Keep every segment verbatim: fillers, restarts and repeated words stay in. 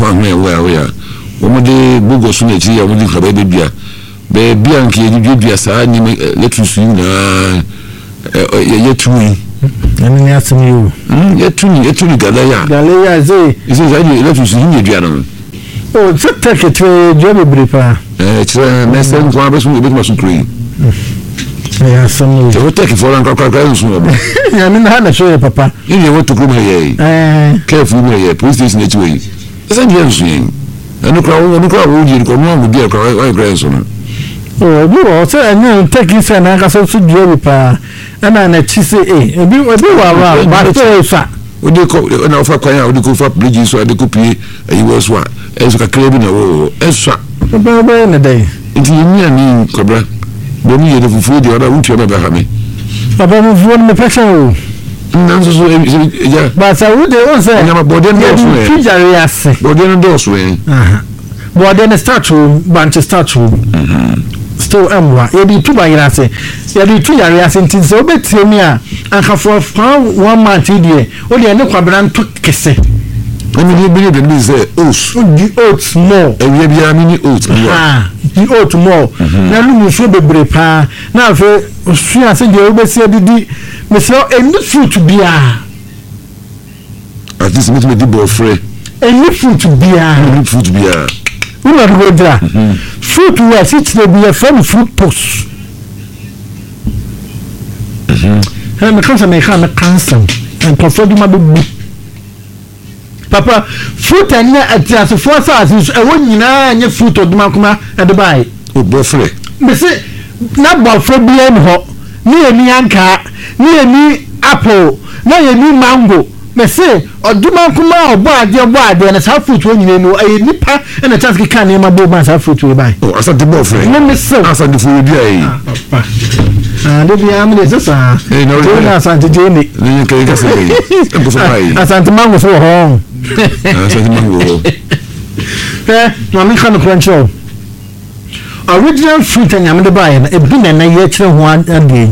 fan me wa wa wo de bugo so na chi ya wo de ka ba de bia be bia nke ye bia saa ni lettuce na ye tumi ani ni asemi o mm ye tumi ye tumi galaya galaya ze ise za ni lettuce ni bia no o tete ke tre job bripa eh tre mesen kwa ba so be ma so kri ya asemi o take for an kwa kwa so ba ya ni na na show papa ni ye want to come here eh careful me here police station e twe ise ni enso yin anu kwa anu kwa wo ji ko mo mo bia kwa wa gra so no oh bi o se anya take se na ka so so job pa ana na chi se eh ebi ebi wa wa ba to sa o de ko na ofa kwa ya o de ko fa bridge so de ko pie ayi wo so a eso ka krebi na wo eso ba ba na dai nti ni ani kobra bo ni ye de fufu de ora unti ba ba ha me papa mo fu me pesa o nan so so ja ba sa wo de o se nya ma bode no so e tujare ase bode no do so e aha bode no statue branch statue mhm still amwa ye di tuba yira se ye di tujare ase ntin se obetie mi a ankafo fa one month die o de ne kwabra nto kese When you believe in this, oats, the oats more, and we have many oats. Ah, the oats more. Now, you should be brave. Now, if she has said you always said, Didi, Miss Law, and the fruit to be a at least make me the boy free. And the fruit to be a fruit to be a who are go there. Fruit was it to be a firm fruit post. And because I may have a cancer and prefer to my baby. Papa, fruit and yeah, at just four thousand. I wouldn't know any fruit of the Makuma at the buy. Oh, Buffrey. Miss it, not Buffrey being hot, near me anchor, near me apple, near me mango. Miss it, or do Makuma or buy their wide and it's half fruit when you know a nipper and a task can name my boat myself fruit to buy. Oh, I said the Buffrey. No, Miss Sir, I said the food. Ah, they be amazed, sir. Hey, no, no, Santa Jamie. Then you can say, I Santa Mango so home. I said the mango. Eh, Mammy Can Cruncho. Original fruit and I'm the buy and a bin and a yet one again.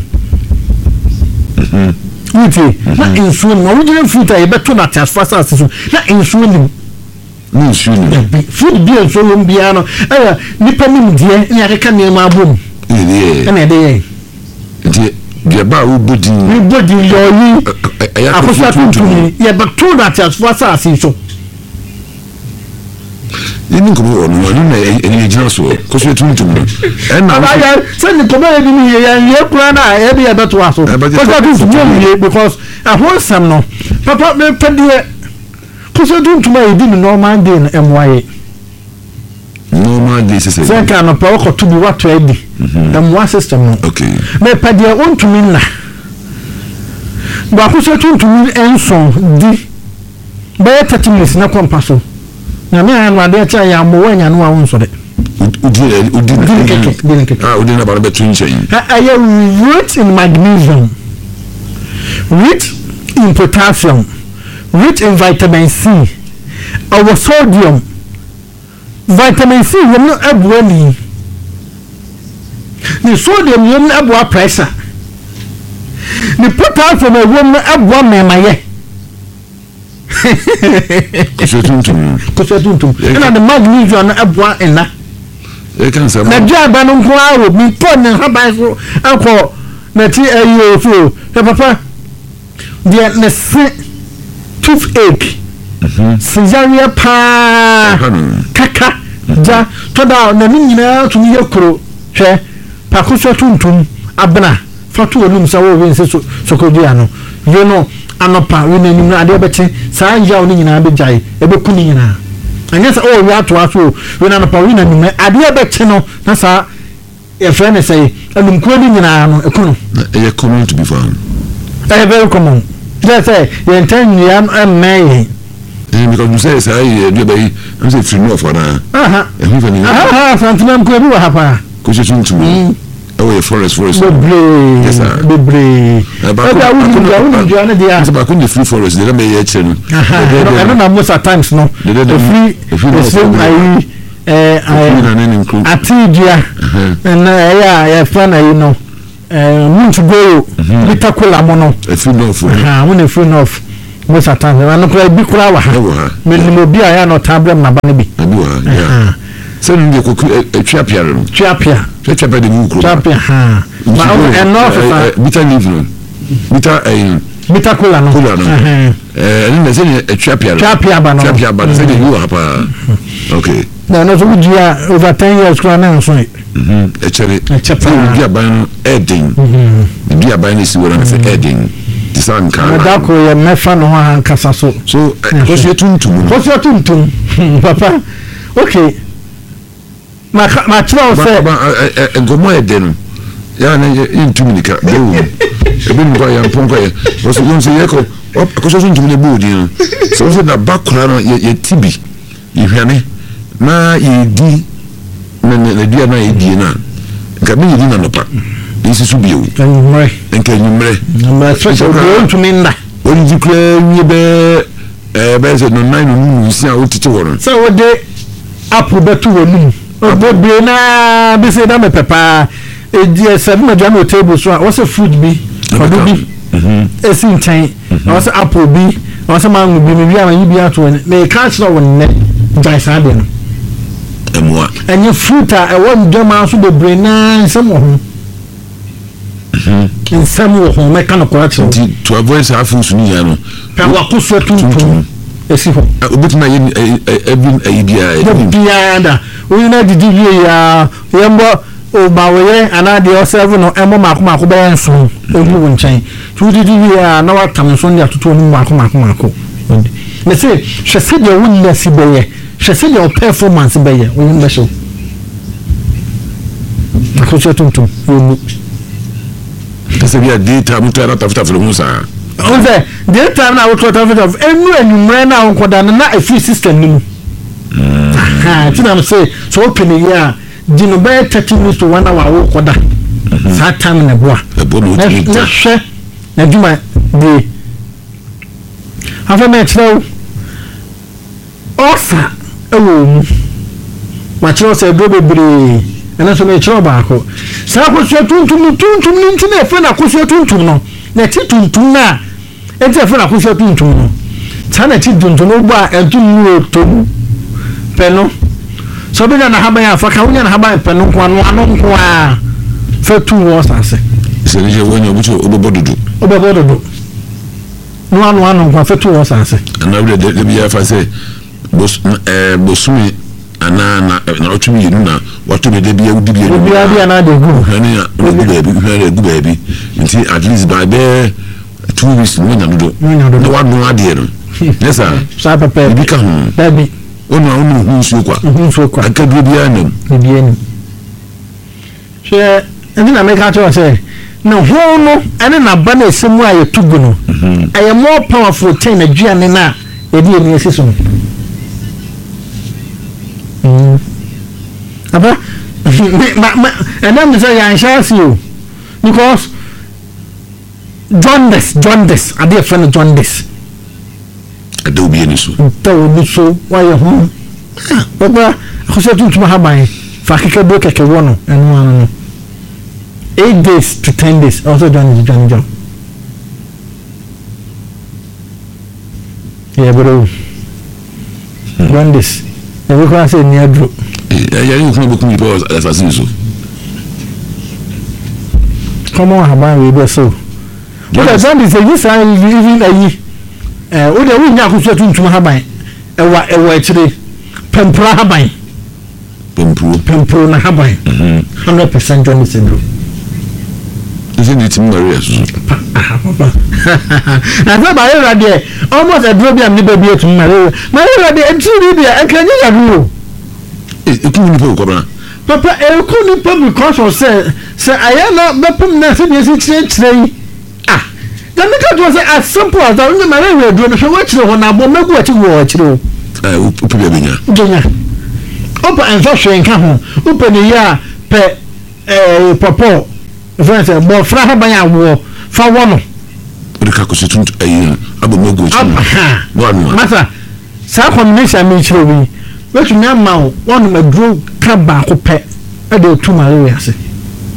Not in swim, original fruit I better not as fast as not in swimming. No, swimming. Food beer, so piano. Eh, Nippon, dear, and I can name my boom. Yeah, and a day. The bar body, body, your I was not to me. Yeah, but two that as fast as I so. You didn't come on, you know, any just so, because you're too to me. And I send the command in here, and your plan, I every other to us. Because I want some no. Papa, me pedia. Because I don't to my dinner, no man, din, M Y. No man, this is a second of power to be what ready. And one system. Okay. Me pedia want to mean. But who's to me and so di. By thirty minutes, no compass. Na me an wade cha ya mo wanya no awon so de udi udi udi ah udi na ba between chain I am rich in magnesium, rich in potassium, rich in vitamin C, our sodium, vitamin C you no abu ani the sodium you no abu pressure, the potassium you no abu memaye. Kusetuntum. Kusetuntum. And the magnesium abwa ena. E kan say. Na jaba no nko aro bi pon na haba so akọ na ti ayo so. E papa. Dia na se toothache. Mhm. Cesarean pa. Kaka. Ja toda na ni nyina to ni yakro. Hwe. Pa kusetuntum abna. Fatu olum sa wo wen se so sokodua no. You know anopa we nanim na ade beche saa nja oni nyina be jai e be kuni nyina anya sa o wi ato aso we na anopa we nanim ade beche no na saa e friend say anum ko ni nyina no e kunu e common to be found e very common just say you intend you am may eh because you say say e do be am say free no for na aha e hu fani aha santinam ko bi wa hapa ko se tuntum oh, forest, forest. Bebre. Yes, sir. Bebre. But I wouldn't do any day. But couldn't the free forest? They don't make it. I don't know most of times, no. The free, the same, I, I, Atidia, and yeah, yeah, fun, you know. Uh, to go, Vitacola mono. A free enough. Ah, when a free enough. mo satan na no kura bi kura wa ha me ni bi aya no tabrem na ba ne bi abi wa ya se ni ko etwa pia no twa pia twa pia de mu kuro twa pia ha ma enough fa bitter leaf no bitter eh bitter cola no eh ni se ni etwa pia twa pia ba no twa pia ba se de you hapa okay na no so dia over ten years kura na so mhm e chere dia ba no edin dia ba ni si wora na se edin disan kan da ko ye mefa no ha kasa so so ko se tuntum ko se tuntum papa okay ma ma tro se e gomo edin ya na intum nika bewu ebi nko ya mponko ya ko so yonse ye ko ko so tuntum ne bodi no so so na bakura no ye tibi ihwane na ye di na na dia na ye di na nka bi di na no pa isi su biu nyumre nka nyumre na so so ntumi nda ori di kra wie be eh be se no nine no nsi a otite woro so wo de apu betu wonu obo bi na bi se da me pepa e die se ma dwa no table so wo se food bi odo bi mhm esi ntan wo se apu bi wo se mango bi mi bia ma yi bi ato ne ka chiro wonne jai sa de no emwa enye fruit a e wo ndoma so bebre na nsem wo ho mhm nsem wo ho me ka no kwa chiro to avoid sa food su ni ya no pa wa ko so tuntum esi ho obitima ye every idea bia da we na didi wie ya yembo o ba we ana de o seven no emo mako mako be enso ehu wo nchen tu didi wie ya na wa tam so ndia toto no mako mako mako me say hwese de wo nna si be ye hwese de o performance be ye wo nna show ako so tuntum wo kase bia data mutara tafuta fulu musa onse the time na we talk of enu enumre na onkoda na a free system ni mu ah ti na say so open here dino by thirty minutes to one hour wo koda sa time na boa na hwe na djuma de afa me tro osa ewo mu ma tro se do bebre ana so me tro ba ko sa ko so tuntum tuntum ni ntina fe na ko so tuntum no na ti tuntum na enti afa na ko so tuntum no tana ti tuntum no ba entum no to peno so be na haban afa ka wonya na haban peno ko anu anu ko a fa tu wo sase se ni je wonya obuto obobodudu obobodudu no anu anu ko fa tu wo sase ana bi de bi afa se bos eh bosumi ana na na otumi yinu na wato be de bi awudi bi bi bi na de gu hani na gu be bi gu gu be bi nti at least by be two weeks no nya do no wa no ade no yes sir sa papa bi ka hu da bi onu onu hu nsuo kwa hu nsuo kwa aka bi bi anam bi ani she ndi na make out say no ho no ene na ba na esemu aye tugu no aye more powerful ten aduane na e di eni esiso mm aba ma and I'm say ya share you because jaundice jaundice ade e friend jaundice ado bi eni so to bi so why ho baba ko se tun tuma haban fa keke do keke wono enu anu eight days to ten days also done the job yeah bro jaundice e we ko say ni adro ya ni ko boku mi po assassin so come on haban we be so but jaundice you say even ayi eh o de wo nya ko so tun tuma haban e wa e wa chire pempra haban pempro pempro na haban one hundred percent jaundice syndrome isn't it Maria so na ba ba era de almost a drop am ni baby to Maria Maria de entry de an kan ya do e ku ni po ko bra papa e ku ni po because of say say ayana bepum na se de si chire chire ah the make it was as simple as that when Maria do no what chire ho na bo megu ati wo chire eh u pe be nya genya opa en so hwe nka ho opa ni ya pe eh popo friends bo fra ha ban awo fa wono o de ka ko setun ayi abo megu chi no anu masa sa combination mi chire wi wetu na ma wonu madru ka ba ko pe e de tu Maria se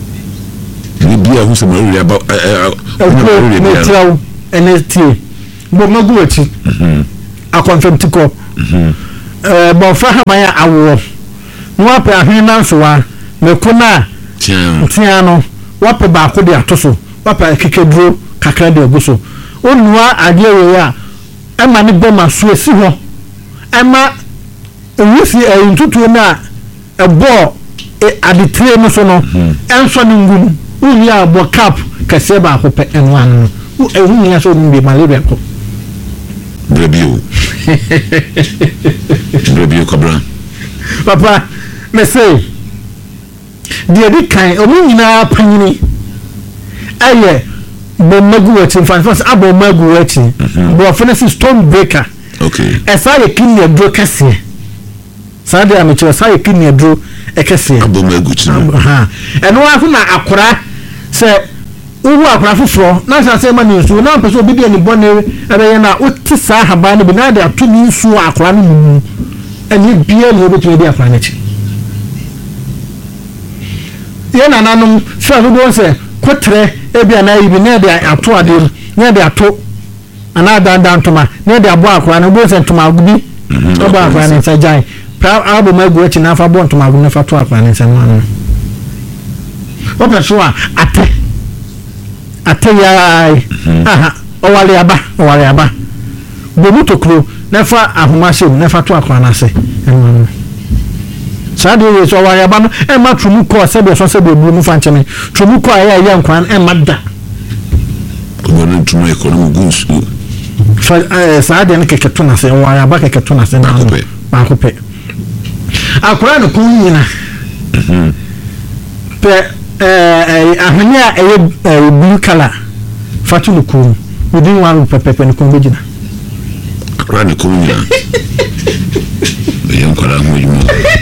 ni bia hu se Maria ba Maria bia ene tie bo magu ati mhm akonfam tiko mhm eh bo fa ha ban awo no wape ahwen na so wa mekuna tian tian no wape ba ko de atoso wape kekeduro kakra de aguso onua ade we a ema ne boma so esi ho ema ewusi entutu na ebo aditre no so no enso ne ngum uyi abo cap kase ba ko pe enwan no ehu nya so mbi malaria ko brebio brebio kabra papa me say die di kan omu nyina panyini aye bo magu wati fan fan abo magu wati bo fenesi stone breaker okay esa ye kinni adro kase sa de amecho sa ye kinni adro ekase abo magu chi ha eno afu na akora se uwu akora fufuro na sa se ma ni nsu na peso obi de ni bone ebe na oti sa haba ne bi na de atu ni nsu akora no mu eni bia ni obi to de akora na chi ye na nanum sa so do se kotre ebia na ibi na de ato ade na de ato ana dan dan toma na de abo akora na bo se toma gubi oba akora na sa jai pra abo magu echi na fa bo toma gubi na fa to akora na sa no opa so ate ate ya aha owale aba owale aba bo mutokro na fa ahoma se na fa to akora na se sade we so owale aba no e ma trumu ko se be so se be bu mu fa ncheme trumu ko aya ya nkwan e ma da ko na trumu ko no gunsu fa sade ne keke to na se owale aba keke to na se na ba ko pe akora no ko nyina mhm pe eh ahanya eh blue color fatu no ko within one pepe no ko bejina akora no ko nyina yam kala mo yimo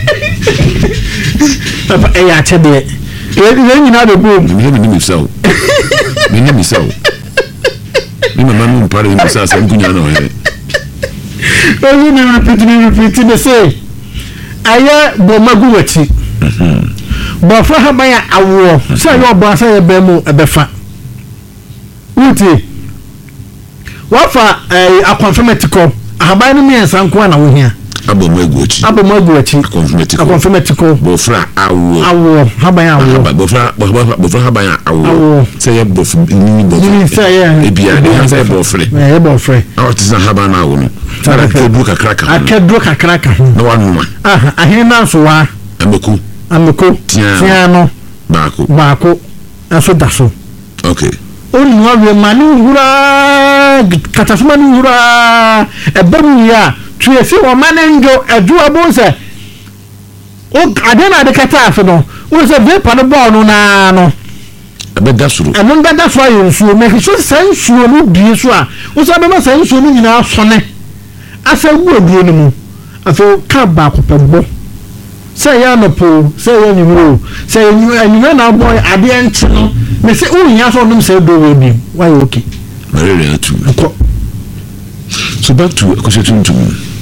papa eh ya chede eh nyina de bo mi mi mi saw mi mi saw mi mama no pare mi sa sa nkunya no he oh you never repeat me repeat me say aya bo magu wati mhm bo fa ha ban awo say yo bo say be mu ebefa uti wafa eh akonfirmatico ahaban no mi ensan ko na wo hia abo magu wati abo magu wati akonfirmatico akonfirmatico bo fra awo awo ha ban awo bo fra bo fra ha ban awo say ye bo ni bo say ye ebia ni say bo fre eh bo fre artisan ha ban awo no tara kedu kakra ka akedu kakra ka na wanuma aha ahena so wa ameku ameku tiano baako baako aso daso okay onu awe mani hura katasuma ni hura ebemu ya tuesi o manenjo edu abonse o adena de kata aso no o se ve pa no ball no na no ebe dasuru eno nda daso ayo nsuo me so sensuo no bie so a o se be ma sensuo no nyina sone asa wu oduo no mu afo ka ba ko pegbo say ya no po say ya ni wo say anyina na boy ade enchi no me say o nya so no say do we bi why okay very na tu so back to question two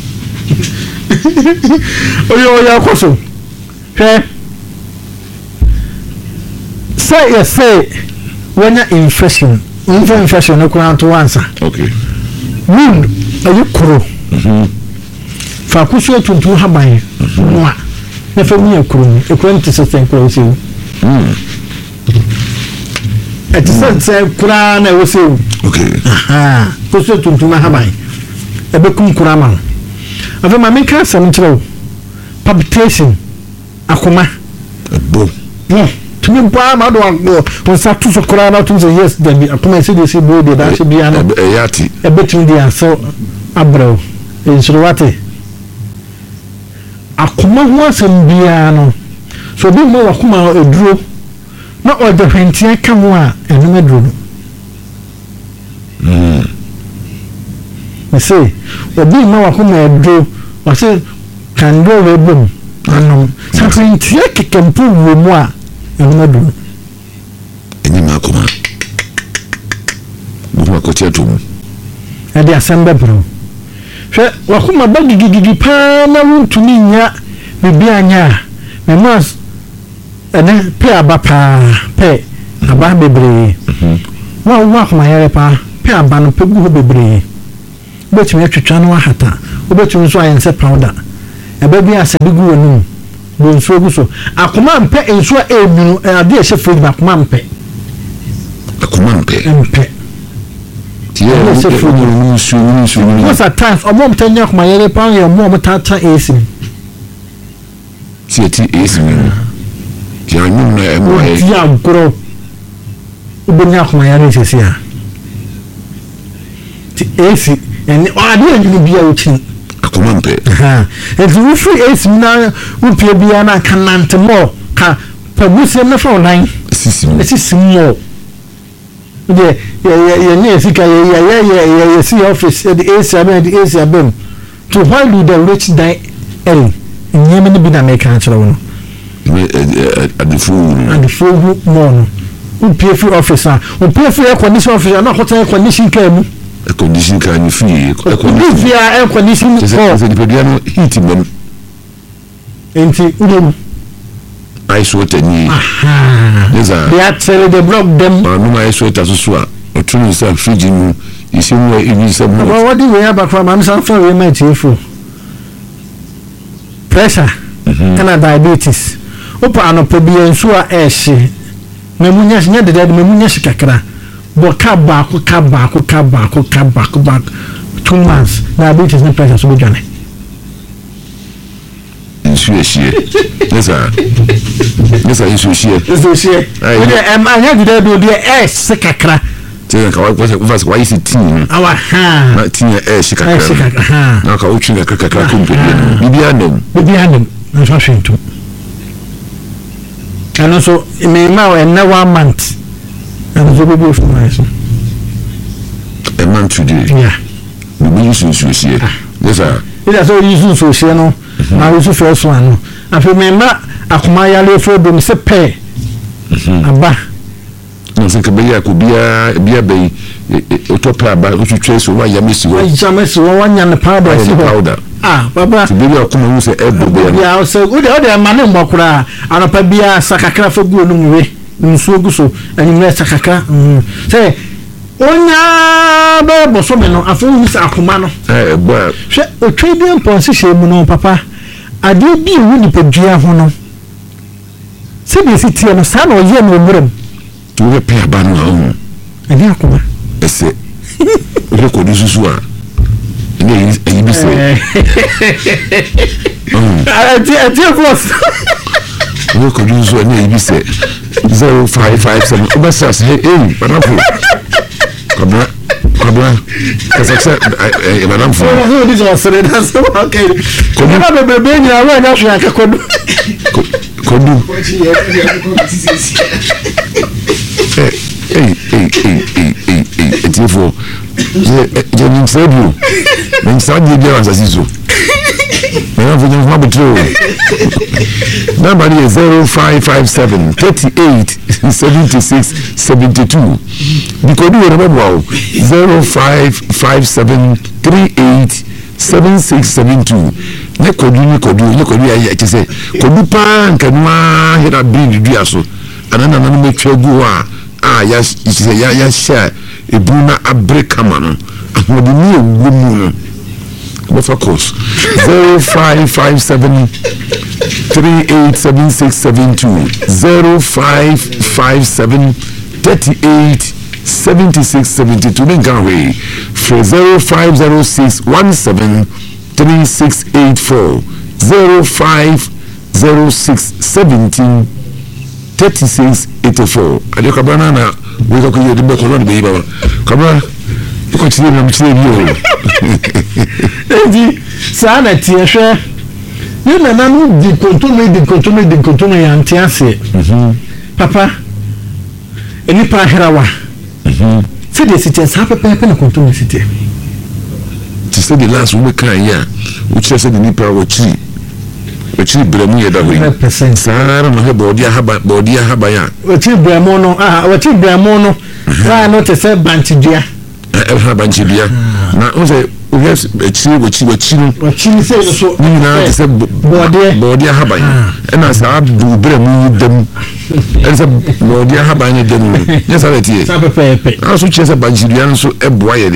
oyo ya koso he say ya say when ya infection infection no ko to answer okay wound ayi kuro mhm fa kuso tuntu haban no a na fa mi akuru e kwenti sesen kuro si mm et sesen kura na wo si okay aha kuso tuntu na haban e be kum kura ma afa ma men ka sam kiro palpitation akoma bo no tumi ba ma do on sa tu so kura na tu say yes then be akoma say dey say bo dey da say bia no e yati e betun dia so abro e surwate akoma ho asem bia no so bi mo wakoma eduro na o de hwentia ka ho a enu eduro mm me say obi mo wakoma eduro o say kan do we bom anom sa hwentia kekempu wo mu a enu eduro eni ma akoma mo ko tia to mu e de asem bebro hwe wakoma bagigigigi pa na wuntumi nya bibi anya me mas ene pe abapa pe aba bebre mhm wa wa kuma yare pa pe aba no pe gu bebre wobɛtumi atwitwa no ahata wobɛtumi nso ayɛ nsɛ powder ɛbɛ bi asɛde gu wɔ no bo nsuo gu so akoma mpɛ nsuo a ɛnwunu ade ɛhyɛ fridge ba akoma mpɛ akoma mpɛ mpɛ tiɛ nsuo nsuo nsuo most at times ɔmo mpɛ nya akoma yɛre pa yɛ ɔmo ɔmo tata esi tiɛ ti esi mi tiɛ anyum na ɛmo ayɛ tiɛ agorɔ wobɛnya akoma yɛre sisi a ti esi ɛni ɔade ɛnwunu bi a wɔkyi akoma mpɛ nti wofiri esi na wopie bia na ka nante mɔ ka pabusɛm na fa ɔnan sisi mu sisi mɔ de yɛ ne sika yɛ yɛ yɛ yɛ si office de esi abɛn de esi abɛn to why do the rich die early nyɛma ne bi na mɛka akyerɛ wo no adefo adefo hu mɔ no wopie firi office a wopie firi air condition office a na akɔtɛ air condition kaa mu air condition kaa ni fi air condition air condition kɔ sɛ nipadua no heat bɛm nti wodom ice water ni aha they actually they block them ma no ice water so so a otuno sɛ fridge mu yisi mu ebi sɛ mu wa wadi we abakwa ma msa fa we ma tifo pressure kana diabetes opa anopo bi ensu a ehye memunya nya dede memunya shikakra bo ka ba ko ka ba ko ka ba ko ka ba ko ba two months diabetes na pressure so be dwane nsu ehye yesa yesa nsu ehye nsu ehye we em anya dede do de eh shikakra tena ka wa kwa kwa yisi tin awa ha na tin eh shikakra na ka uchi na kakakra kumpe bibia nem bibia nem na so hwentu and also me ma e na one month and so be for my so a month today yeah we use nsu ehye yesa ida so use nsu ehye no na we so first one no afi me ma akoma yale fo do me se pe aba no se kabia ko bia bia be otopa aba otwetwe so wa yamesi wo yamesi wo wanya ne powder si powder ah baba ti bia ko mo se ebo be ya so o de o de ma ne mbokura anopa bia sakakra fa gu onu nwe nsuo gu so ani me sakakra se onya be boso me no afo hu sa akoma no eh bo hwe otwe bi mponse hye mu no papa ade bi wu ni padua ho no se bi si tie no sa na oye no omurem tu we pe aba no ho ani akoma ese o ko du susu a ni eyi bi se ah ti ti boss o ko du susu ni eyi bi se zero five five seven o ba sa se eh panapo kabla kabla kasa kasa eh madam fo o di so sere da so okay ko na bebe be ni awa na hwe akakodu kodu eh eh eh eh eh eh etifo je ni sebu ni saje bia wasasizo na vunyo ma betro number is zero five five seven three eight seven six seven two the code we remember zero five five seven three eight seven six seven two ne kodu ni kodu ne kodu ya ya kese kodu pa nkanwa hira bin dua so anana na no metwa gu a ah ya kese ya ya sha ebuna abrekama no ahodi ni egumu no of course zero five five seven three eight seven six seven two zero five five seven three eight seven six seven two Nganwe for zero five zero six one seven three six eight four zero five zero six seventeen thirty six eighty four adio kabana na we ko ye de ko no be baba kabana ko chiri na mchiri bio eji sana tie hwe ni na na no di kontono di kontono di kontono ya ntiase mhm papa eni pa herawa mhm se de sitia sa papa pe na kontono sitia ti se de last we kan ya o chire se de ni pa wo chiri o chiri bremu ye da we one hundred percent sara no he body haba body haba ya o chiri bremu no ah o chiri bremu no ra no te se bantidua e ha bantidua na o se o yes chiri wo chiri wo chiri o chiri se so ni na te se body body haba ya e na sa du bremu dem e se body haba ya dem yes ala tie sa pepe na so chiri se bantidua no so e boa ye dey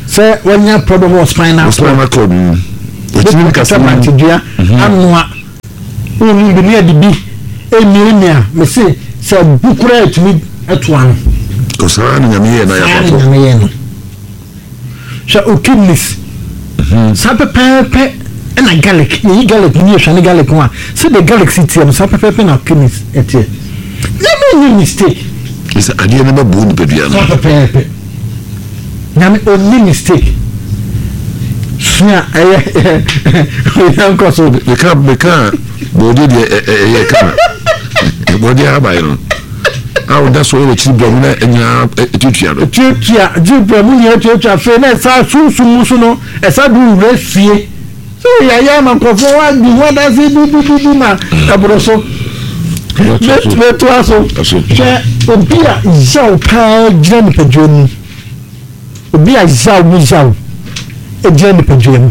say when you problem was spinal spinal cord otimi kasa mantidua anoa oni bi ne adibi emiemia me say say bukura etimi etoa no ko saa na nyame ye na ya papa nyame ye no sha okidnis sa pepepe na garlic ni garlic ni ehwa ni garlic wa say the garlic city am sa pepepe na okidnis etie never any mistake is adie na babu ni pedua no sa pepepe nyame only mistake sia eh eh ko so the cap the car body de eh car body abai no aw da so we chibra mu na enya etutua no etutua jibra mu ni etutua fe na sa sunsun so no esa du refie so ya ya man ko fo wa di wa da se du du du na abro so le to aso che obia jao pa jam pe joni obia jao mu jao e jam pe joni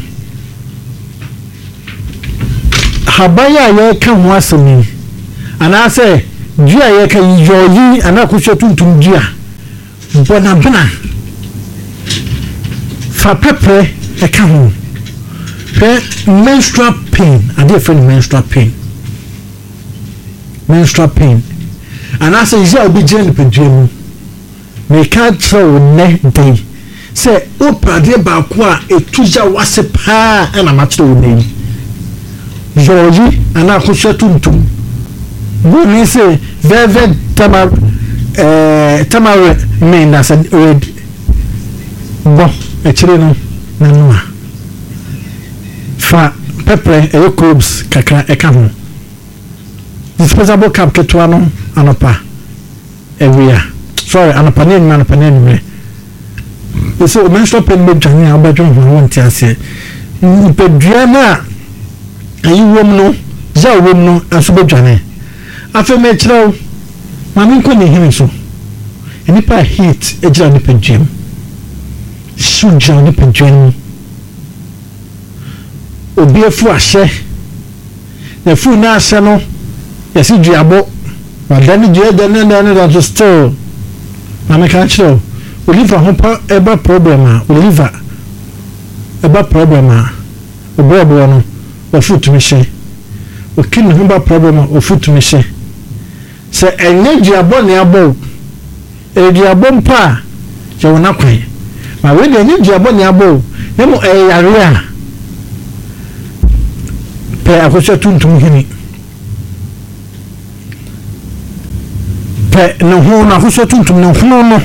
habaya ya kan ho asemi ana se dua ye ka yoyi ana ko tuntum dua bona bana fa pepe e ka ho pe menstrual pain ade friend menstrual pain menstrual pain ana se je obi je pe duemu me ka tro ne dey se o pade ba ko a etuja wase pa ana ma tro ne yoyi ana ko tuntum we say velvet tamar eh tamar mean as a red bo e chire no na no fa pepper e cubes kakra e ka ho disposable cup ketwa no anopa e we are sorry anopa ne na anopa ne me we say menstrual pain me dwane abadwo ho wonti ase pedua na ayi wom no ja wom no aso bedwane afa me chiraw mami ko ne himi so enipa heat ejira ne pedwem suja ne pedwem obi afu ahye na fu na ahye no yesi duabo wadani dua da na na na to still mami ka chiraw oliver hopa eba problem a oliver eba problem a obo obo no ofu tumi hye okin ho ba problem a ofu tumi hye se enye duabo ne abo e duabo mpa je wona kwan ma we de enye duabo ne abo ne mo e yare a pe akosha tuntum hini pe no ho na akosha tuntum no ho no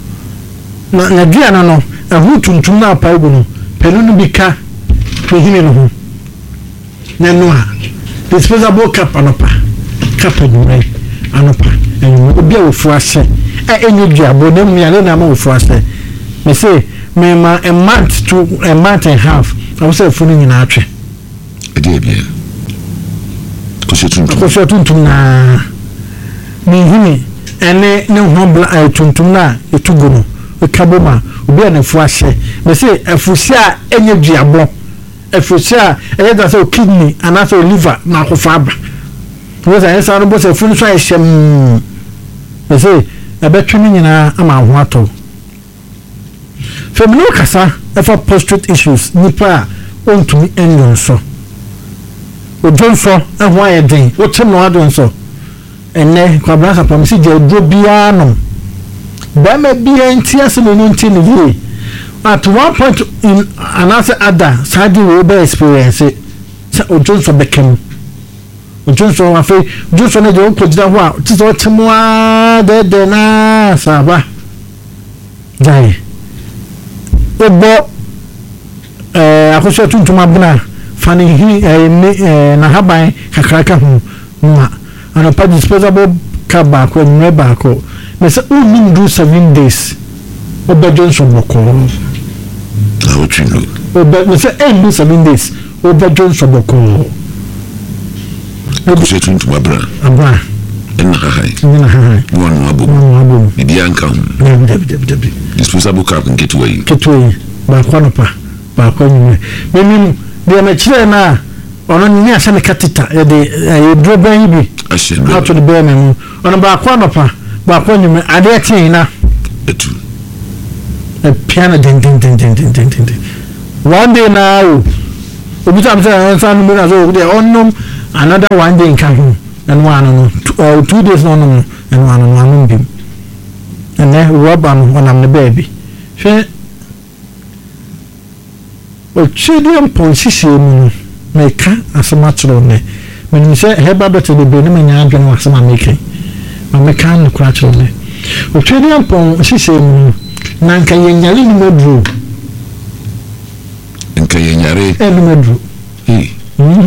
na na dia na no e ho tuntum na pa egu no pe no bi ka pe hini no ho na no a disposable cup anopa cup no right anopa enyo obi a wofu ase e enyo duabo na mu yale na ma wofu ase me say me ma a month to a month and a half I was say funu nyina atwe e dey bia ko se tuntum ko se tuntum na me hini ene ne ho bla tuntum na etugo no e kaboma obi a na fu ase me say afusi a enyo duabo afusi a e da say kidney and say liver na akofa aba because I saw no boss funu so ahyem they say abetwini nyina ama ho ato feminine kasa efa prostate issues nipa ontumi enyo so ojonso ehwa yeden wotem no adon so enne kwabra sapam si je odro bia no ba ma bia ntiase no nti ne yi at one point in another other side we be experience sa ojonso bekem ojonso wa fe ojonso ne je onkojira ho a ti so temo a de de na saba dai obo eh akosha tuntum abuna fani hi eh na haban kakraka hu no ana pa disposable cup ba ko nwe ba ko me se o nim do seven days obo johnson boko na o twino obo me se e do seven days obo johnson boko akosha tuntum abra abra en hai en hai wonu abo wonu abo bidi anka hu deb deb deb disposable cup nketu yi ketu yi ba ko no pa ba ko nyime me nim de ma chire na ono ni asa me katita e de e droban bi ashe how to the bear me ono ba ko no pa ba ko nyime ade tin na etu a piano ding ding ding ding ding ding ding one day now obi tam say san mo na so dey onnom another one day nka ho and one no or two days no no and one no one bim and then rubber no when am the baby hwe o chidem ponsisie mu meka asema tro ne when say heba better the be no manya adwen asema meka ma meka no kra tro ne o chidem ponsisie mu na nka yenyale ni modru nka yenyare e ni modru eh mhm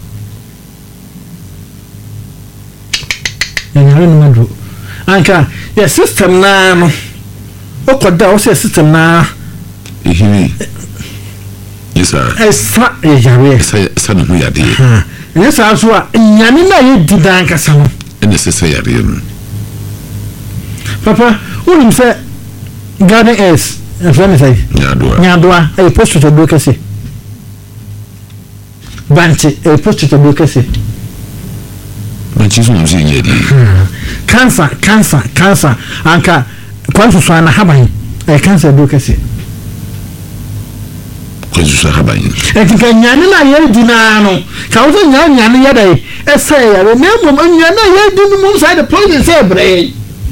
yenyare ni modru anka ya system na no okoda o say system na ehimi yesa esa yenyare esa esa no ya de ha yesa so a nyane na ye didan kasa no ene sese ya de papa unim say garden s friend say nyadoa nyadoa e post to do kase banchi e post to do kase banchi so no say nyedi cancer cancer cancer anka kwanso so na haban e cancer do kase kwanso so haban e tika nyane na ye di na no ka wo nyane nyane ye dai e say ya na mom nyane ye di no mom side the point say bre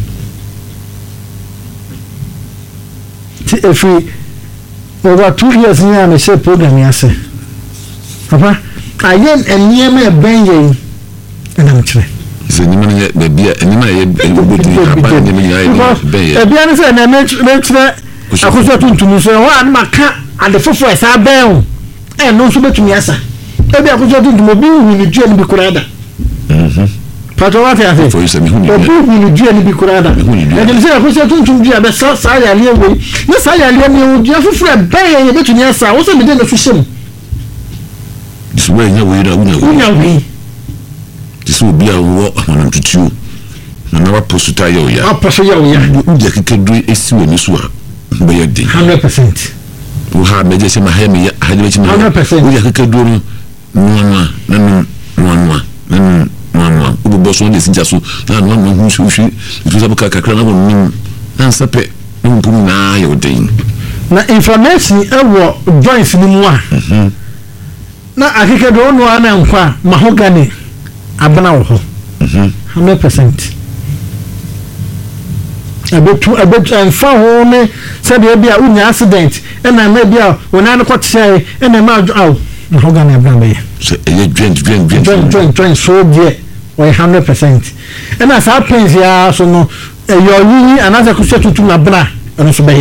if we over two years near me say program yase papa ayen eniyema benye na mchire se ni manya be bia ni ma ye obodi aba ni manya ye be e bia ne say na mechire akoso tuntum so wa na maka ade fofo esa ben e no so betumi asa e bia akoso tuntum obi hu ni dua ni bi kurada mhm pato wa fa for you say me hu ni obi hu ni dua ni bi kurada e de say akoso tuntum dua be sa sa ya le we na sa ya le ni o dua fofo e ben ye betumi asa wo so me de na fushim so we nya we na unya we so bia wo amana tutu na na posuta yo ya aposo yo ya udi akikedu esi we ni so a be ye din one hundred percent wo ha meje se ma ha me ya ha de chi ma one hundred percent udi akikedu no no no na no no no no no ubo boso ni sinja so na no no hu shu shu tu sabu ka kakra na no na sape no mpum na yo din na information ewo joints ni mu a na akikedu no ana nkwa mahogany abana wo ho mhm one hundred percent abetu abetu enfa ho ne sabe bia unya accident ena na bia wona ne kwotse ena ma aw mahogany abana be so e joint joint joint joint joint joint so die one hundred percent ena sa pens ya so no eyo yi anaza kuso tutu na bra eno so be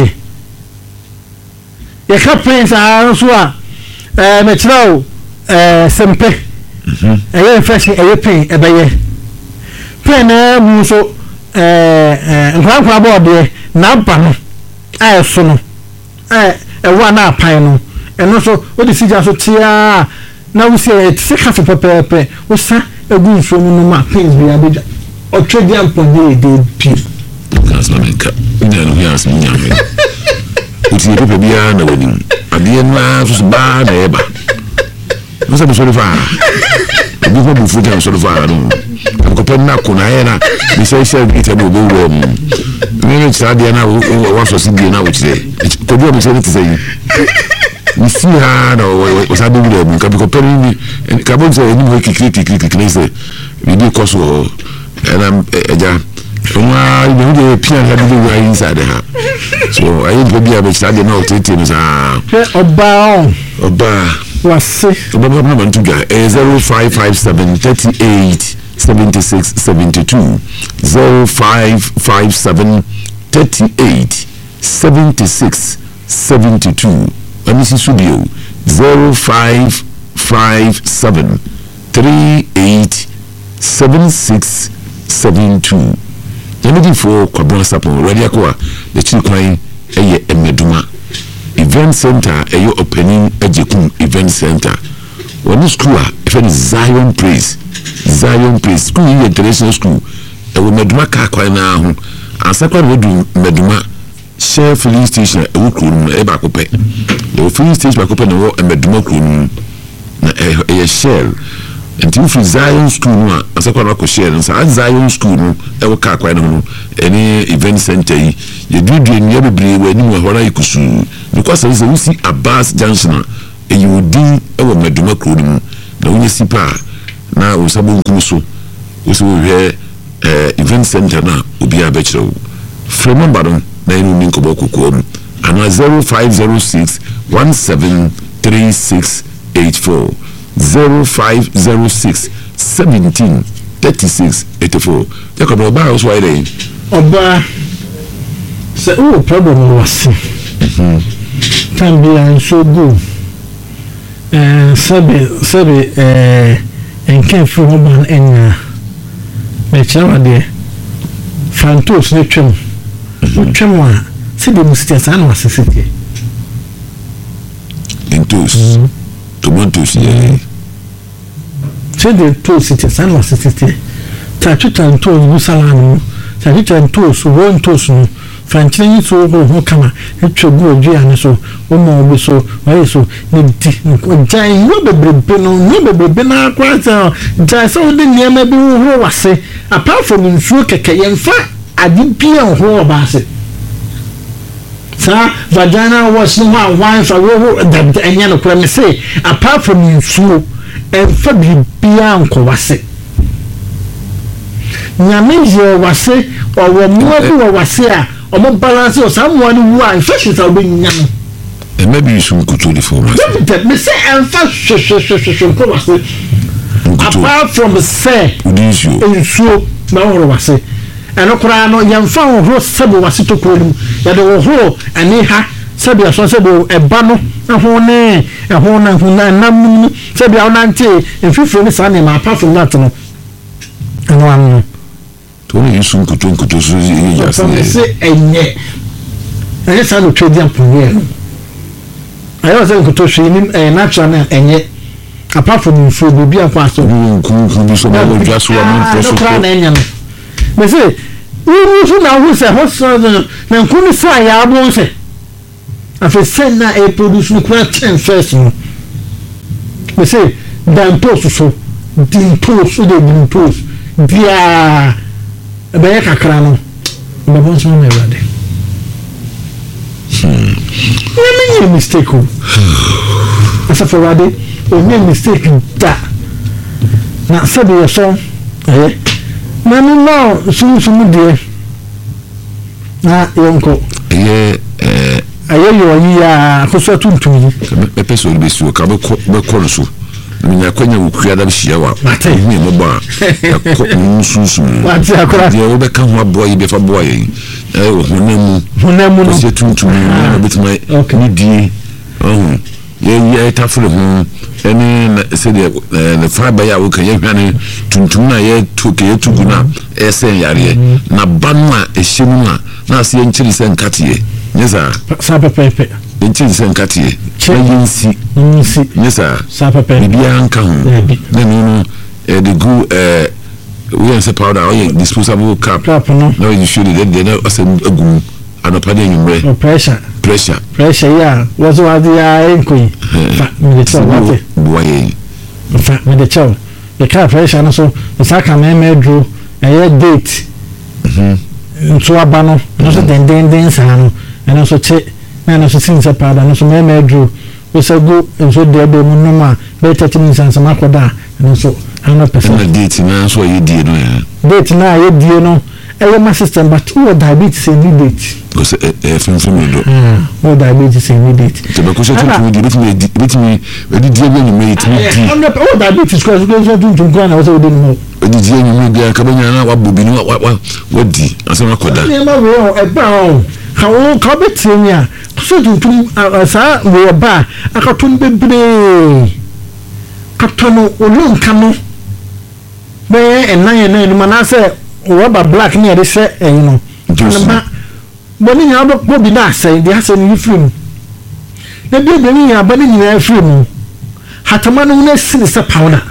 ye ka pens a so a eh me chirawo eh sempe mhm eye fashion eye pen ebeye pen na mu so eh eh nkwa nkwa board na ba no aye so no eh ewa na apan no eno so o di sija so tia na wo se e se ka so pepepe wo sa egu so no ma pens bi abeja o trade am po dey dey pi gas na menka ina no ya asmi nya me uti pepe bia na woni ade na so ba na eba no se so fa obi ko bu fuja so fa no ko pen na ko na ye na mi se se bi te no bo wo mu mi mi tsa de na wo so si de na wo tire ko bi o mi se ti se yi mi si ha no wo sa do wo mu ka bi ko pen ni ka bo se ni mo kikiri kikiri kikiri se bi bi ko so ena eja uma ni de pia na bi wo inside ha so ayi ko bi a be tsa de na o tete no sa oba oba wase oba na ban tuga zero five five seven three eight seven six seven two zero five five seven three eight seven six seven two amisi studio zero five five seven three eight seven six seven two yamidi for kwabon sapon ready akwa the chikwan eye emeduma event center eyo opening ejekum event center one school a even Zion Praise Zion Praise school is international school e wo meduma ka kwa na ho asakwa no du meduma share filling station e wo kru no e ba kope e filling station ba kope no wo meduma kru no na e share nti free Zion school no a asakwa na ko share no sa Zion school no e wo ka kwa no any event center yi ye dudu enu ya bebre we ni mo hora ikusu because say we see Abbas Junction e yodi e wo Meduma kro ni mu na wonye sipa na wo sabo nkum so wo so we eh event center na obi abekire wo from number na inu ni nkobo kokko mu ana zero five zero six one seven three six eight four zero five zero six seventeen thirty-six eighty-four. Jacob Oba was why they Oba say oh problem was can be and so good eh sabe sabe eh en can for man en me chawa de fantos ne twem twem wa se de mustia san wa sesete entos tomatoes yeah se de toast it san wa sesete ta tutan to ni salano ta tutan to so won to so franchise so ho kama etwegu odua ne so o mo obi so why so ne di ko jai no bebrebe no no bebrebe na kwasa jai so de niam bi ho wase apart from nsuo keke yemfa adi bia ho ba se sa vagina wash no one one for wo that enya no kwa me say apart from nsuo emfa bi bia nko wase nyame je wase o wo mo bi wo wase a o mo balance o samuani wu a infection sa obi nyam e maybe you should go to the form that me say emfa sho sho sho sho ko wase apart from say udisio nsuo na wo wase eno kura no yemfa ho sebo wase to ko nim ya de ho ani ha sabi aso sebo eba no ho ne e ho na ho na nam sabi a na nte efifire ni sa ne ma apart from that no eno anu to ni yusu nkuto nkuto so yi ya se enye enye sa no trade ampoye ayo se nkuto so ni natural na enye apart from food bi akwa so nku nku bi so ba wo dwa so wa mo so ko na enye no me se uru so na hu se ho so na nku ni sa ya abo se afi sen na e produce no kwa ten first no me se dan post so din post so de din post dia ebe kakra no mbabo nso na ewade hmm na me mistake o asa for wade o me mistake da na sabi yo so eh na no no sumu sumu de na yonko eh eh ayo yo yi ya koso tuntum e peso be su ka be ko be ko so minya kwanya ukua da bihia wa mi mo ba ko nsusu wati akora de wo be ka ho aboy be fa boy yi eh wo honamu honamu no se tuntum na bitima ni die oh ye ye tafure ho eni se de le fa ba ya wo kan ye hwane tuntum na ye to ke ye tugu na e se yare na banwa e hyemu na na se ye nchiri se nkatiye nyesa sa pepepe nchiri se nkatiye chensi nsi nyesa sa pepepe bibia anka ho na no no e de gu eh we are powder or disposable cap no no you should get there asem agum anopa de nyumre pressure pressure pressure ya was what ya enkoyi fa me de what boy fa me de chow the car pressure no so saka me me dro e date mhm nso abano no so den den den sa no and so che na no so sin se pada no so me me dro we say go nso de be mu no ma be thirty minutes and some akoda and so one hundred percent na date na so ye die no ya date na ye die no e my system but who diabetes in date because eh from from do ah who diabetes in date to be ko so to di bit me bit me we di die be ni me it me di who diabetes cause go so to go na so we dey no we di die ni me dia ka banya na wa bobi ni wa wa di asem akoda ni ma wo e ba o ka wo ka betie ni a so tuntum sa wo ba akatun bebre katono olunka no be enan enan ni manase rubber black ni ade se eyin no na boni nya bo bi na asai de asai ni film na bi bi ni nya ba ni nya film hatama no na sin se powder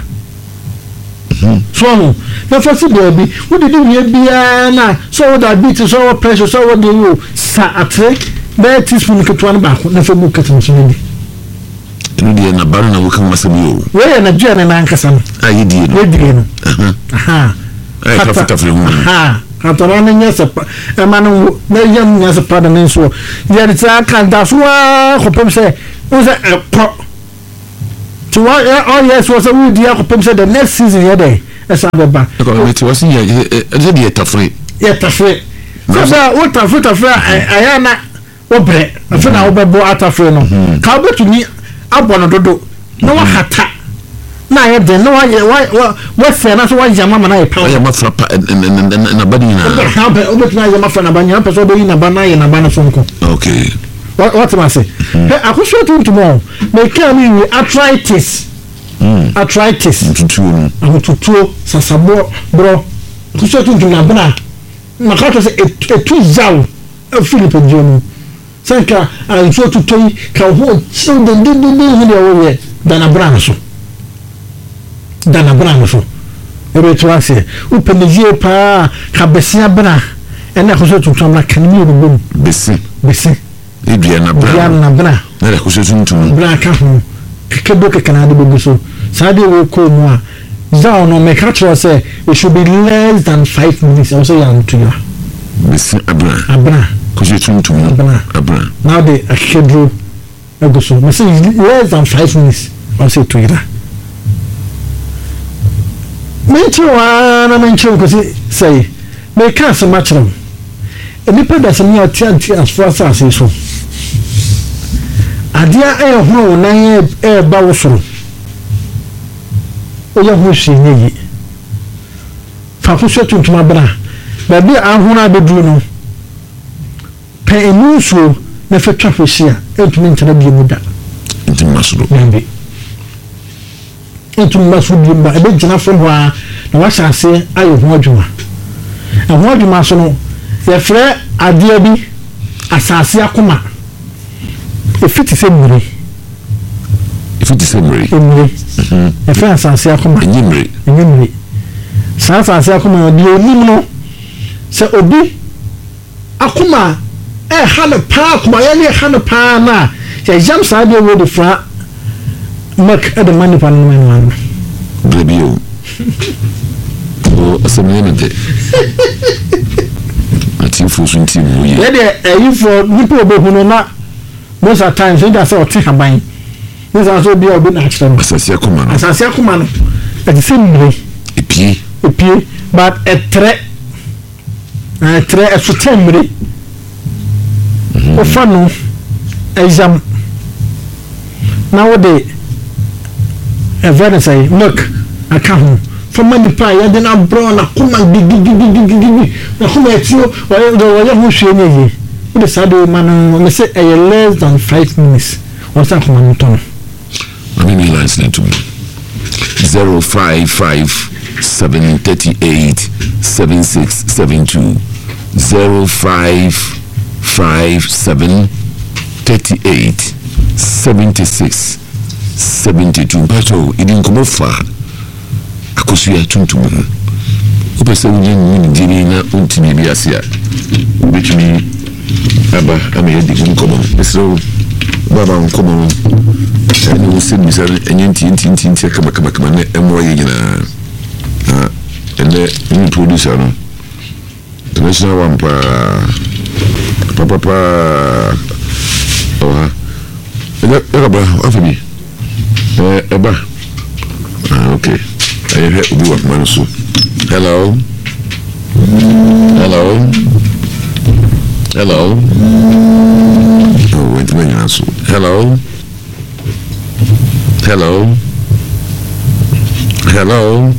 so no na fa si de bi wo de de bia na so that beat so pressure so what do you sa atre be teaspoon ketwa na ba ko na fa bu ketwa so ni no dia na baro na wo kan masam yo we na dua ne na ankasa no ayi die no we die no aha ai ka fita fere mu aha atara ne nyesa e ma no na yam nyesa pa da ne so dia de ta kan da so a kopem se o se e po to what oh yes was a wood ya kopem se the next season here dey esa beba ko me ti wasi ya e de tafre ya tafre so da o tafre tafre aya na o bre afa na o bebo atafre no ka obetuni abono dodo na wa hata na ye de na wa wa wa se na so wa jama ma na ye pa ya ma frapa na badi na ha be obetuna ye ma fra na banya pa so be na ba na ye na ba na so nko okay what am I say he akoso to tomorrow me can me arthritis mm arthritis tutuo no tutuo sasabo bro akoso to na bra na ka to say etu zaw Philip Jono sanka anso tutoi ka ho so de de de de de wo ye dana bra so dana bra so ere to ase upenije pa ka besia bra ena akoso to na kan mi ro besi besi idua na bra idua na bra na akoso tuntum bra ka ho kekebo kekana de bugu so sade wo ko mu a zaw no me ka tro say it should be less than five minutes also yan to you besi abra abra akoso tuntum abra abra now the akedro eguso me say less than five minutes also to you me twa na me nchim ko say me ka se ma chiro enipa da se me atianti as far as say so adia e ho na e ba wo soro o ya ho shi nyi fa ko so tuntum abra ba bi ahuna beduru no pe enuso na fetwa hwehia entumi ntena bi mu da entumi masoro mbi entumi masoro bi ba ebe gina from ho a na wa hyase ayo ho adwuma e ho adwuma so no ye frɛ adia bi asase akoma efiti semure efiti semure emure mhm e frɛ asase akoma enyimre enyimre sa asase akoma odi onim no se obi akoma eh hana pa akoma ya ne hana pa na ya jam sa de wo de fra mak e de mani pa no man brebio o asemene de ati fusu nti mu ye ya de eh for nipo obehu no na most of times they say o te haban this also be obi na achiro asase akoma no asase akoma no e de semure epie epie but etre etre esutemre o fanu exam na wo de e very say look aka ho for money pa ya de na bro na kuma gigigigigigi na kuma etio wa yo wa ho hwe ne yi the sado man me say a less than five minutes what's that man ton I mean you listening to me zero five five seven three eight seven six seven two zero five five seven three eight seven six seven two pato idin komo fa akosu ya tuntum o pese wonye ni diri na ontimi bi ase a obetumi aba ama yedi nkomo esro baba nkomo ene wo se mi sare enye nti nti nti nti kama kama kama ne emro ye gina ah ene ni producer no international one pa pa pa pa oh ene ene ba afemi eh eba ah okay I heard obi wa man so hello hello hello oh wait a minute so hello hello hello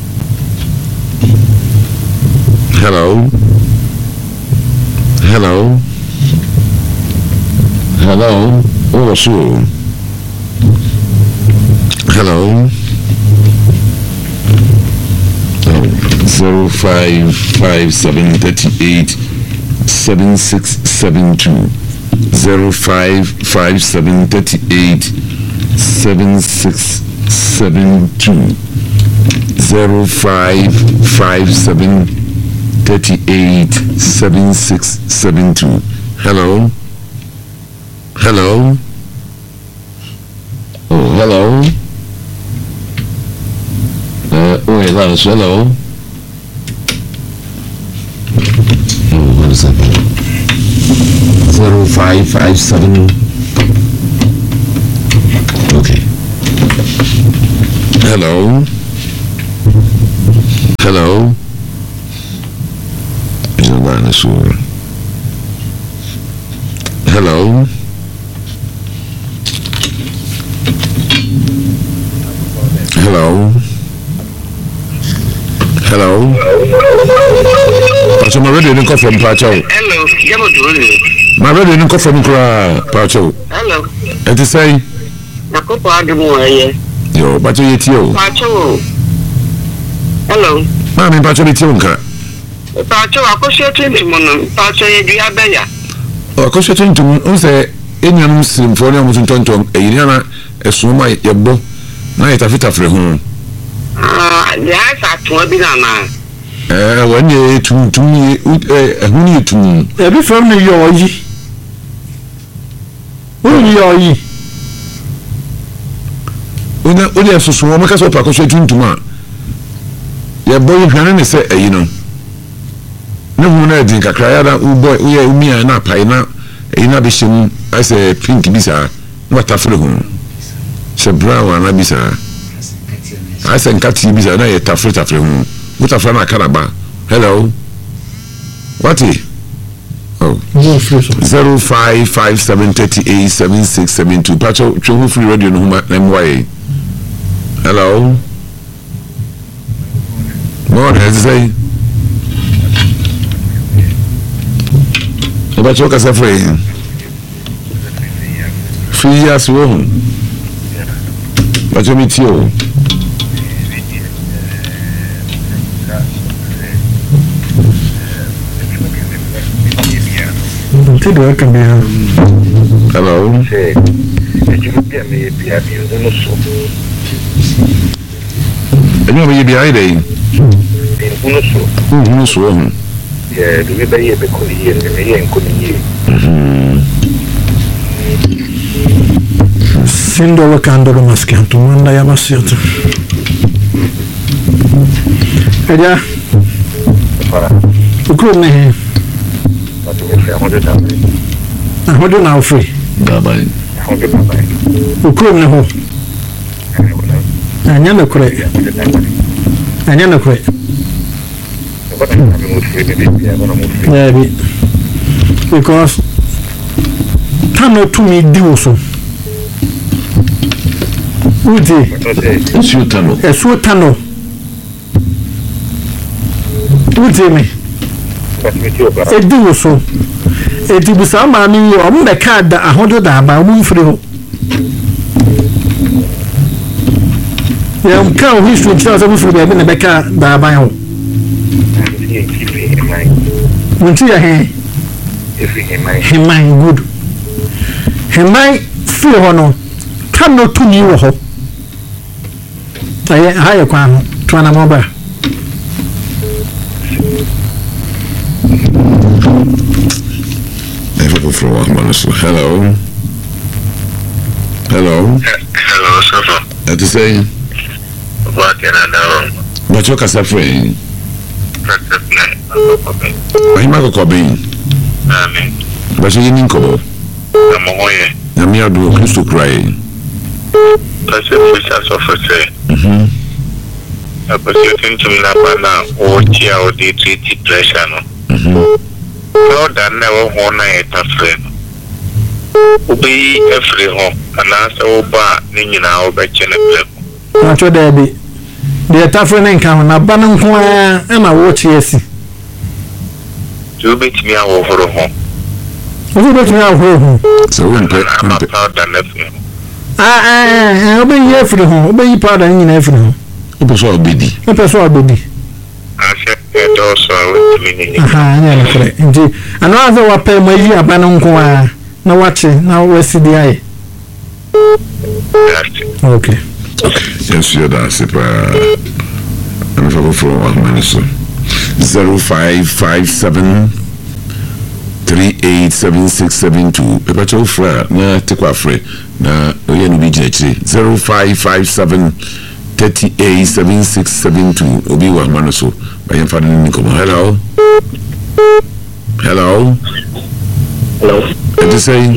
hello hello hello oh so hello zero five five seven thirty eight seven six seven two zero five five seven thirty eight seven six seven two zero five five seven thirty eight seven six seven two. Hello, hello. Oh. hello. Uh, oh, yeah, that is hello. Oh, what is that? Zero five five seven. Okay. Hello. Hello. You know that is sure. Hello. Hello. Hello. Pacho, my radio didn't come from Pacho. Hello. Yabo doing. My radio didn't come from Kra Pacho. Hello. And to say, Nakopo adumo aye. yo, Pacho yetio. Pacho. Hello. Mami Pacho yetio nka. Pacho akoshe twintumo no. Pacho yedua beya. O akoshe twintumo on say enyam simfo ne amutu tonton eyiri na esuma yebo na yetafita fre ho. Ah, ya sa to bi na na. Eh, when you tum tum eh ehuni tum. E bi from New York yi. New York yi. Ona ona soso o maka so pa akoshe twintum a. Yebo yehwane ne se eyi no. Ne hu na din kakra ya da u boy u ye umi a na pai na eyi na be shim as a pink bisa what afre ho. Se brown na bisa. Asa nkati bisa na ye tafre tafre ho. What afre na karaba. Hello. What is? Oh. zero five five seven three eight seven six seven two. Pacho chohu free radio no huma M Y. Hello. Morning, as say. Pacho ka free. Free years wo. Pacho mi tio. Hello. Anyway, you be hiding. Uno so. Yeah, do we buy a becoli and the and couldn't Sindolo candolo maschiato, manda ya massiato. Ed ya. Ukrone. Ah, what do now free? Bye bye. Ukrone ho. Anya na kure. Anya na kure. Yeah, because tano to me diwoso. Uti. Esu tano. Esu tano. Uti me. Ediwoso. Edibusa ma mi yo mo be ka da ahodo da ba mo mfiri ho. Ya mka o history tell so mfiri be na be ka da ba ho. Munti ya he. He man good. He man feel ho no. Kan no to ni wo ho. Aye haye kwa no. Twana mo ba. Hello. Hello. Hello, sir. That is saying. What can I do? But you're suffering. I'm not a copy. But you didn't go. I'm away. I'm here to close to cry. That's a fish as of a say. Mm-hmm. I was using to Nabana or Chia or D three pressure. Mm-hmm. No, that never won a friend. Ubi every home, and answer Oba, Nina, or Betchen. Not your daddy. The Tafren encounter, Nabanan, and I watch yes. You beat me over home. Who bet me out home? So when I'm not proud than nothing. Ah, I'll be here for the home, obey pardon in every home. it was all biddy. A person baby. I said, and also I went to me. Aha, correct. Indeed. And other what pay my year, Banon. Now watch it, now where's the eye? Okay. Yes, you're that's it. I'm going for one minute. Zero five five seven three eight seven six seven two. Pepper Chow Fra, na Tekwa Fre, na Oye Nubi Jechri, zero five five seven three eight seven six seven two. Obi wa Manoso, by your father Nikomo. Hello? Hello? Hello? What you say?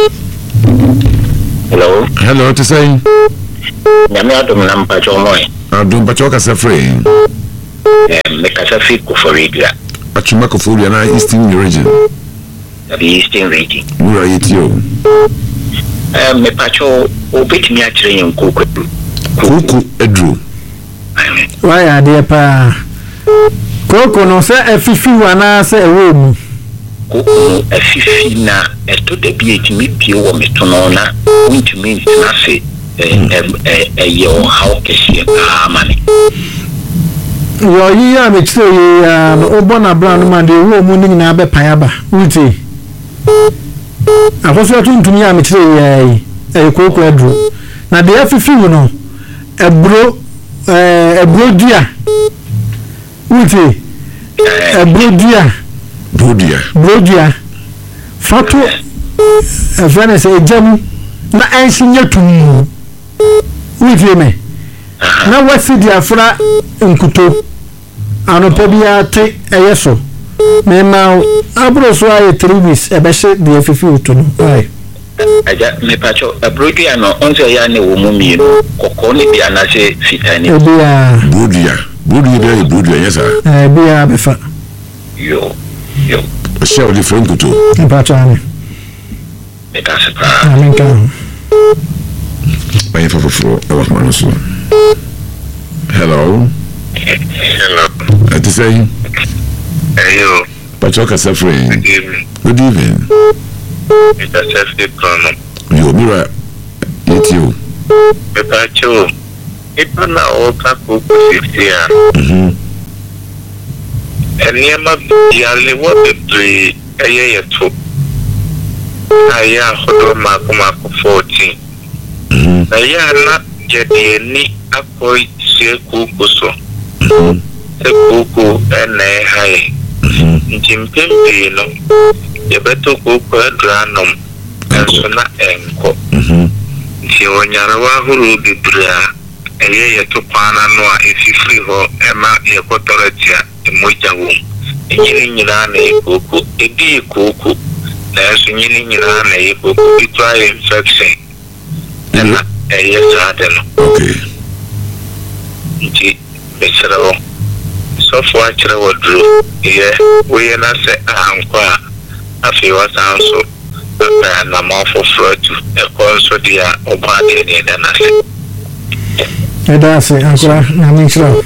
Hello? Hello, what you say? Nyame adom na mpacho moy. Adom mpacho kasa Fre. Eh, me kasa fi Koforidua. Achuma Koforidua na Eastern region. The Eastern region. Wura yetio. Eh, me pacho obetimi a kire yen koko. Koko edro. Why are there pa? Koko no se afifi wana se ewo mu. Koko afifi na eto de bi etimi pie wo metono na untimi na se eh eh eh yo how kesi amane. Yo yi ya me kire yi ya obona brand man de wo mu ni na be payaba. Uti. Afoso tuntun ya me kire yi eh koko edro. Na de afifi wo no ebro eh ebro dia. Uti. Ebro dia. Brodia. Brodia. Fato afana se ejam na ensinya tum. Uti me. Na wasi dia fra nkuto. Anopa bia te eyeso. Me ma abro so aye three weeks e be se de afifi oto no. Ai. Aja me pacho abrodia no onse ya ne wo mu mi no kokko ne bia na se fitani. Bia. Brodia. Brodia be brodia yes sir. Eh bia be fa. Yo. Yo. Share different kuto. Pacho ani. Me kasa pa. Amen ka. Baye fofofo e wa Manoso. Hello. Hello. What you say? Hey, yo. Pacho kasa Fre. Good evening. Good evening. It's a safety problem. Yo mira yetio. Pepper Chow. Ipa na oka kuku sifia. Mhm. Eniyama yale wo bebre eye yeto. Aya hodo mako mako fourteen. Mhm. Na ya na jedi ni akoi se kuku so. Mhm. Se kuku ene hai. Mhm. Njimpembe no. Yebeto kuku edranom. Enso na enko. Mhm. Nti onyara wa huru bebre a eye yeto kwana no a efifiri ho ema yekotoretia emoja wo. Enyini nyina na ekoko edi ekoko na eso nyini nyina na ekoko bitwa infection na eye zade no. Okay. Nti besero so fo akire wodro ye we na se ankwa afi wasanso na na mafo fruit e konso dia obade ne na na se. Edase ankora na minchira.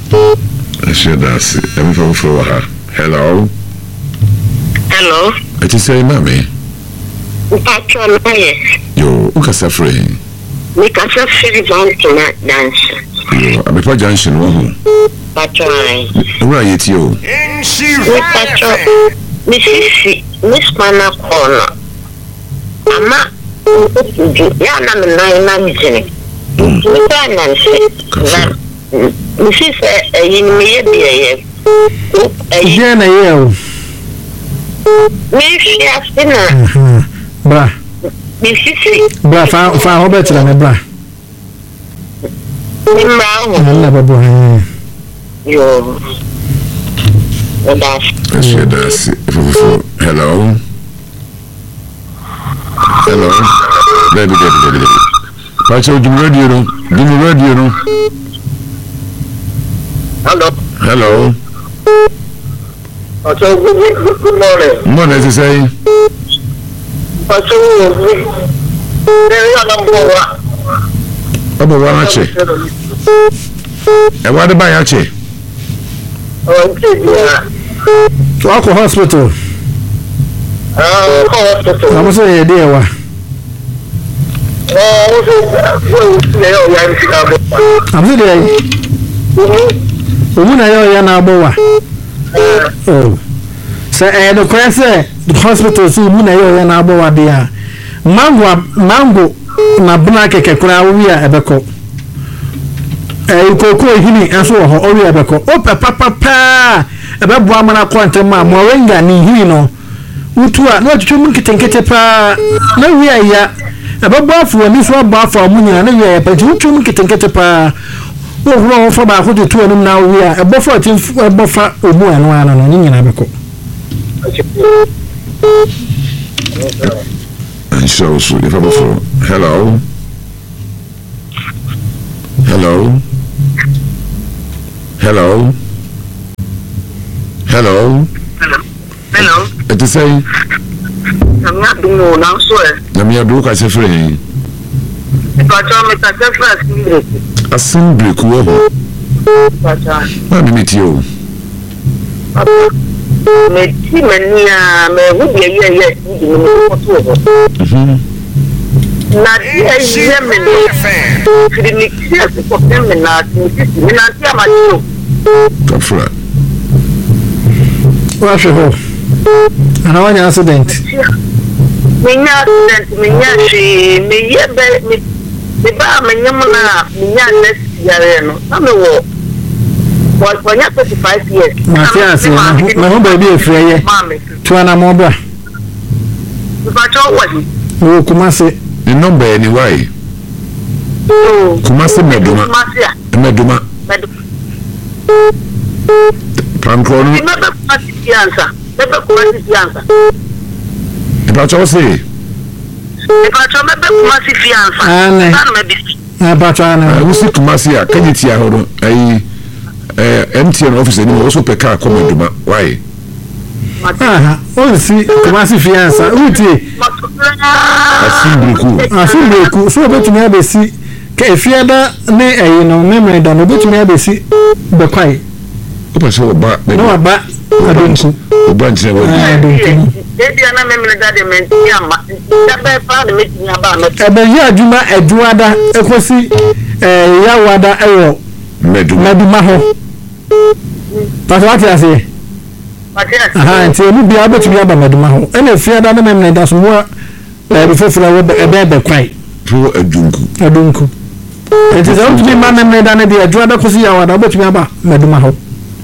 Edase em fofofo wa. Hello. Hello. What you say mami? Pacho na yes. Yo ukasa Fre. Me kasa firi bantu na dance. Yo abepa junction wo ho. Pacho ai. Wura yetio. Me pacho. Me sisi. Me spana kono. Ama. Ya na me na na mjini. Me pa na nse. Me sisi yin me ye biye ye. Ije na ye o. Me fi asina. Bra. Me sisi. Bra fa fa ho betra me bra. Me mra ho. Na babo. Yo. Edase. Edase fofofo. Hello. Hello. Baby baby baby. Pacho dum radio no. Dum radio no. Hello. Hello. Pacho good morning. Morning you say? Pacho there na mbo wa. Abo wa ache. E wa de ba ya ache. Oh, yeah. So ako hospital. Ah, hospital. Amo se ye de wa. Oh, so le yo ya nti ka bo. Amo de ye. Omu na yo ya na abo wa. Oh. So eh the question the hospital so omu na yo ya na abo wa dia. Mango mango na buna keke kura wi a ebeko. Eh ikoko hini enso wo ho wi ebeko. O papa papa ebe bo amana kwante ma mo wenga ni hini no. utua na tutu mu kitenkete pa na wi aya ababo afo ani so aba afo amunya na wi aya pa tutu mu kitenkete pa wo horo wo fa ba ko tutu anum na wi a ebofo atin ebofa omu anu ana no ni nyina beko and so so if abofo hello hello hello hello hello it is say I'm not doing no now so na me adu ka se free but I'm at the first assembly ko ho but na me meet you me ti mania me wo be ye ye di me ko to ho mhm na di ye me no clinic here ko me na me na ti amati kafra wa she ho ana wanya accident menya accident menya shi me ye be me me ba menya na menya next year no na me wo was for thirty-five years Matias na ho ba bi efreye to ana mo bra but what was wo Kumasi the number anyway Kumasi meduma meduma pankro no remember Kumasi fianza remember Kumasi fianza About you say about you remember Kumasi fianza ane about ana we see Kumasi a kanyiti a hodo ai eh M T N office ni also peka ko meduma why aha o si Kumasi fianza uti asimbreku asimbreku so betumi abesi ka efiada ne ayi no memory da no betumi abesi be kwai o so ba no ba adonsu o ba ntire wa Ebi ana memory da de menti ama da be pa de meti aba no ebe yi adwuma eduada ekosi eh yawada ewo meduma meduma ho patwati ase aha nti emu bia betumi aba meduma ho ena efiada ne memory da so wo eh befofura wo ebe be kwai pro adunku adunku enti za utumi ma memory da ne de eduada kosi yawada betumi aba meduma ho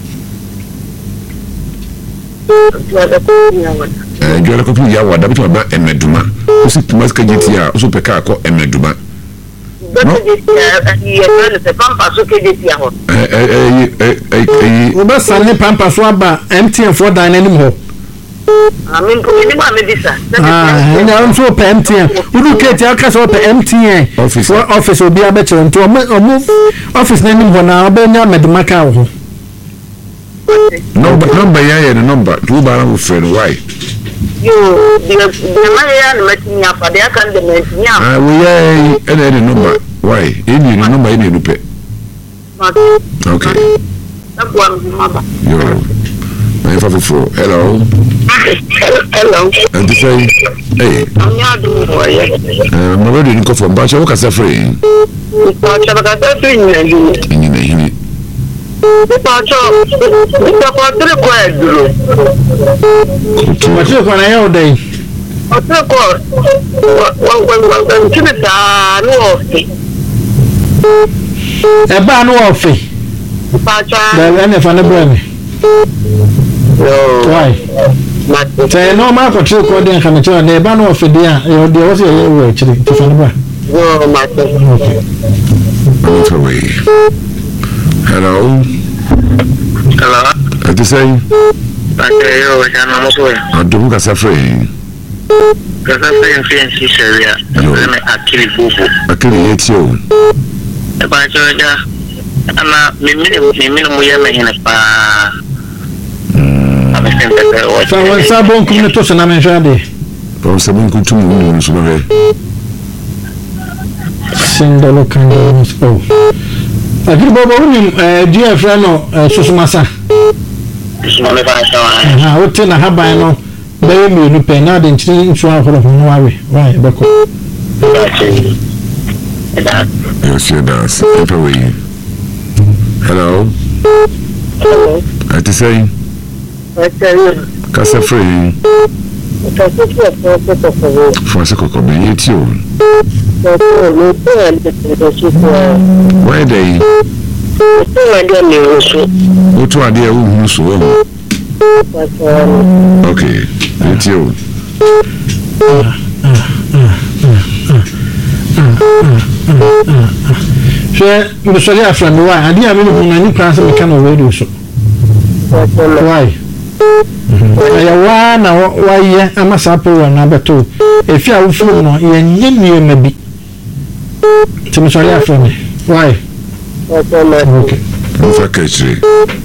eh jora ko ya wada bitu ba emeduma o si Kumasi kagiti a o so peka ko emeduma no ye ye se pampa so kejeti a ho eh eh eh eh wo ba sane pampa so aba M T N for dan nanim ho amin ko ni ma me bisa ah ina on so pe M T N udu keti aka so pe M T N office office obi abechere nto omo office nanim ho na obenya meduma ka ho number number ya ya the number two bara wo friend why yo the the man ya na meti nya fa de aka de meti nya ah we ya ene the number why any the number any nupe okay na kwa mama yo my father for hello hello and to say hey anya do mo ya eh my brother ni ko from ba wo ka say free ko cha ba ka free ni ni ni ni Pacho, ita kwa tiri kwa eduro. Pacho kwa na yao dai. Otiri kwa, wakini ta anu ofi. Eba anu ofi. Pacho. Da ene fane breme. Yo. Why? Mati. Te no ma kwa tiri kwa den kama chwa na eba anu ofi dia. Yo dia wasi ya yewe chiri. Tufane bra. Yo, mati. Okay. Motorway. Hello. Hello. What you say? Okay, yo, jana moswe. Adu ka say free. Ka say free fianci sharia. Zeme akili bubu. Akili yetio. E ba joja. Ana mimi mimi mu yema hina pa. Mm. Ama sente ka wa. Sa wa sabon kuma to sana men jade. Bon sabon ku tumu mu so be. Sindalo kan so. Akiri bobo unim eh dia fra no susumasa. Susumasa ba sawa. Ha wote na haban no be mi nu pe na de nchiri nchu ahoro ho no awe. Why be ko. Yes, yes, that's everywhere. Hello. Hello. What you say? Pacho. Ka say free. Pacho kwa kwa kwa kwa. Fonse ko ko be yetio. Why they? What are they who so? Okay. It's you. Sure, the Soria friend, why? I didn't have any class of mechanical radio. So, why? I want why I must apple number two. If you are full, you maybe. To Soria friend, why? Okay. Okay.